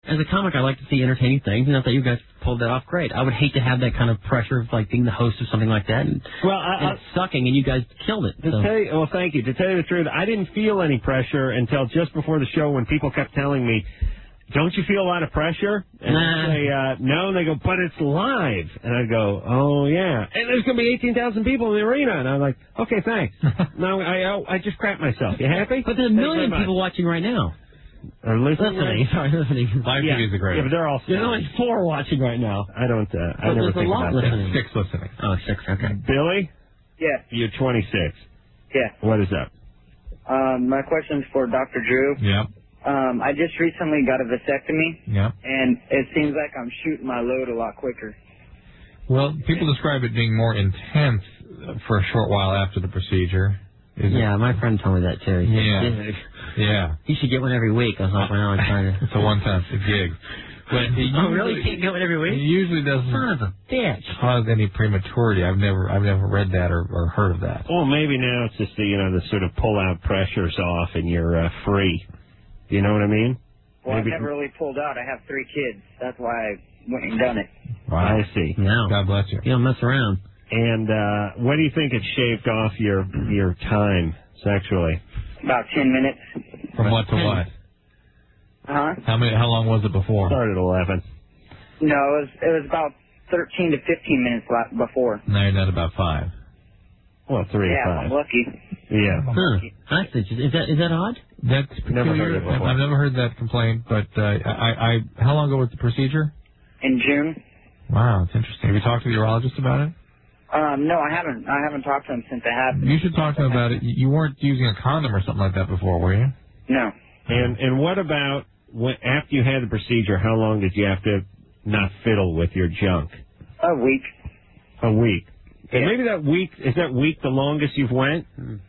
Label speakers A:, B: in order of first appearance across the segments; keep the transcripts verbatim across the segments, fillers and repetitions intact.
A: as a comic, I like to see entertaining things, and I thought you guys pulled that off great. I would hate to have that kind of pressure of like being the host of something like that, and,
B: well, I,
A: and
B: I,
A: it's sucking, and you guys killed it.
B: To
A: So.
B: tell you, well, thank you. To tell you the truth, I didn't feel any pressure until just before the show when people kept telling me, don't you feel a lot of pressure? And
A: nah.
B: I say, uh, no, and they go, but it's live. And I go, oh, yeah. And there's going to be eighteen thousand people in the arena. And I'm like, okay, thanks. no, I I just crap myself. You happy?
A: But there's a million people watching right now.
B: Or listening.
A: Listening. Sorry, listening.
C: Live
B: yeah.
C: T V is a great.
B: Yeah, but they're all
A: There's only four watching right now.
B: I don't, uh, I
A: but
B: never
A: there's
B: think
A: a lot
B: about
A: listening.
B: that.
C: Six listening.
A: Oh, six, okay.
B: Billy?
D: Yeah.
B: You're twenty-six.
D: Yeah.
B: What is up?
D: Um, my question's for Doctor Drew.
C: Yeah.
D: Um, I just recently got a vasectomy.
C: Yeah.
D: And it seems like I'm shooting my load a lot quicker.
C: Well, people describe it being more intense for a short while after the procedure. Is
A: yeah,
C: it?
A: my friend told me that too. He
C: Yeah.
A: said,
C: Yeah.
A: You should get one every week. I was like, well, I'm trying to.
C: It's a one-time gig. But it usually,
A: oh, really? You can't get one every week?
C: It usually doesn't
A: Son of a bitch.
C: cause any prematurity. I've never, I've never read that or, or heard of that.
B: Well, maybe now it's just the, you know, the sort of pull-out pressure's off and you're uh, free. You know what I mean?
D: Well,
B: maybe.
D: I've never really pulled out. I have three kids. That's why I went and done it.
C: Wow.
B: I see.
A: No.
C: God bless you.
A: You don't mess around.
B: And uh, what do you think it shaved off your your time sexually?
D: About ten minutes.
C: From what to what?
D: Huh?
C: How many? How long was it before?
B: Started at eleven.
D: No, it was it was about thirteen to fifteen minutes la- before.
C: Now you're at about five.
B: Well, three
D: yeah,
B: to five.
D: I'm lucky.
B: Yeah.
A: Huh. I think is that is that odd?
C: That's
B: never
C: peculiar.
B: heard it before.
C: I've never heard that complaint. But uh, I, I, how long ago was the procedure?
D: In June.
C: Wow, it's interesting. Have you talked to the urologist about it?
D: Um, no, I haven't. I haven't talked to him since it happened.
C: You should talk to him about it. You weren't using a condom or something like that before, were you?
D: No.
B: And and what about when, after you had the procedure? How long did you have to not fiddle with your junk?
D: A week.
B: A week.
D: Yeah.
B: And maybe that week is that week the longest you've went?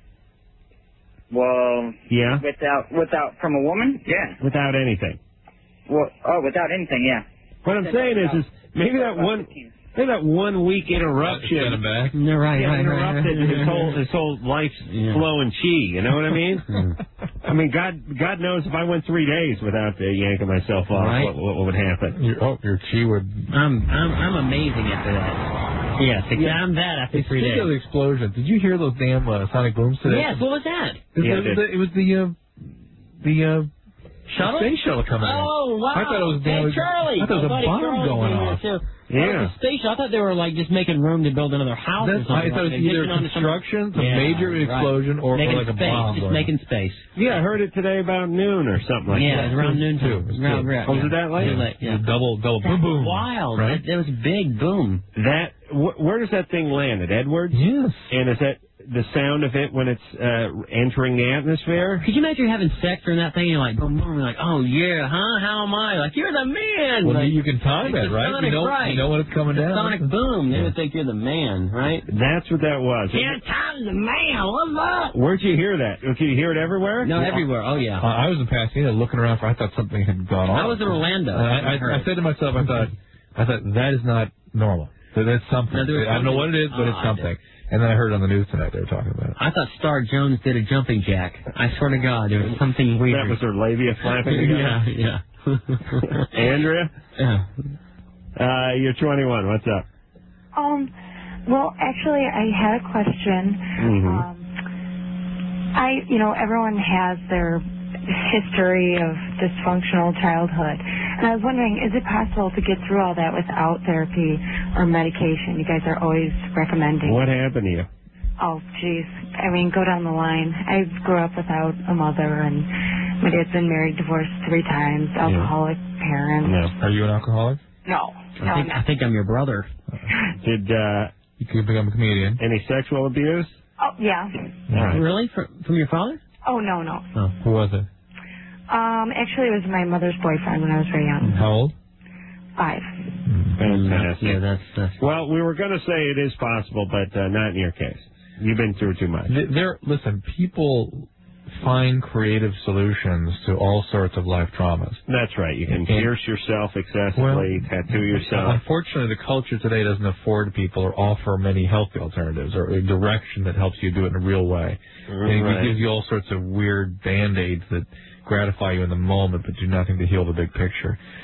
D: Well.
B: Yeah.
D: Without without from a woman? Yeah.
B: Without anything.
D: Well, oh, without anything, yeah.
B: What I'm saying is, is maybe that one. Maybe that one week interruption.
C: Send him back.
A: No, right,
B: yeah,
A: right,
B: interrupted
A: right, right.
B: his whole his whole life's
A: Yeah.
B: flow and chi. You know what I mean? I mean, God God knows if I went three days without uh, yanking myself off,
A: Right.
B: what, what would happen?
C: Your, oh, your chi would.
A: I'm I'm I'm amazing after that. Yes, exactly. I'm that after three
C: Speaking
A: days.
C: of the explosion, did you hear those damn uh, sonic booms today?
A: Yes, what was that?
C: It,
B: Yeah,
C: it, was the, it was the uh, the uh,
A: Shuttle?
C: space shuttle coming in.
A: Oh, wow.
C: I thought it was damn.
A: Hey, Charlie.
C: I thought there was a
A: My buddy
C: bomb
A: Charlie's
C: going
A: in there,
C: off.
A: too.
B: Yeah.
A: That was a station. I thought they were like just making room to build another house
C: That's,
A: or something.
C: I thought
A: like
C: it was
A: that.
C: either
A: Getting onto some-
C: construction, a
A: Yeah,
C: major
A: right.
C: explosion, or, or
A: making
C: like a
A: space,
C: bomb.
A: just
C: going
A: making
C: off.
A: space.
B: Yeah, I heard it today about noon or something like
A: Yeah,
B: that.
A: it was around noon
C: Two.
A: too.
C: It was
A: Around,
C: two.
A: around,
B: Oh, was
A: yeah.
B: it that late?
A: Too late,
C: It
A: yeah.
C: was double, double,
A: That
C: boom, boom.
A: was wild.
C: Right?
A: That, that was a big boom.
B: That wh- where does that thing land? At Edwards?
C: Yes.
B: And is that the sound of it when it's uh, entering the atmosphere?
A: Could you imagine having sex during that thing and you're like, boom, boom, you're like, oh yeah, huh? How am I? Like, you're the man.
C: Well,
A: like,
C: you can time
A: it's
C: it,
A: a
C: right?
A: Sonic,
C: you know,
A: right.
C: you know when it's coming
A: It's a
C: down.
A: sonic boom. They
C: Yeah.
A: would think you're the man, right?
B: That's what that was.
A: Yeah, time's the man. What's up?
B: Where'd you hear that? Did you hear it everywhere?
A: No, everywhere. Oh yeah.
C: Uh, I was in Pasadena looking around for. I thought something had gone on.
A: I was in Orlando.
C: I, I, I said to myself, I thought, I thought that is not normal. That that's something.
A: No, there was
C: I don't know what
A: something
C: it is, but it's
A: odd.
C: something. And then I heard on the news tonight they were talking about it.
A: I thought Star Jones did a jumping jack. I swear to God, there was something weird.
B: That was her labia flapping together?
A: yeah, yeah.
B: Andrea?
A: Yeah.
B: Uh, you're twenty-one. What's up?
E: Um, well, actually, I had a question.
B: Mm-hmm.
E: Um, I, you know, everyone has their history of dysfunctional childhood. And I was wondering, is it possible to get through all that without therapy or medication? You guys are always recommending.
B: What happened to you?
E: Oh, geez. I mean, go down the line. I grew up without a mother, and my dad's been married, divorced three times, alcoholic parents.
B: No.
C: Are you an alcoholic?
E: No. No,
A: I think,
E: no.
A: I think I'm your brother.
B: Did uh,
C: You could become a comedian.
B: any sexual abuse?
E: Oh, yeah.
B: Right.
A: Really? From, from your father?
E: Oh, no, no.
A: Oh.
C: Who was it?
E: Um, actually, it was my mother's boyfriend when I was very young.
C: How old?
E: Five.
B: Fantastic.
A: Yeah, that's, that's...
B: Well, we were going to say it is possible, but uh, not in your case. You've been through too much.
C: Th- There, listen, people find creative solutions to all sorts of life traumas.
B: That's right. You can
C: And-
B: pierce yourself excessively,
C: Well,
B: tattoo yourself.
C: Unfortunately, the culture today doesn't afford people or offer many healthy alternatives or a direction that helps you do it in a real way. And
B: Right.
C: it gives you all sorts of weird band-aids that gratify you in the moment but do nothing to heal the big picture.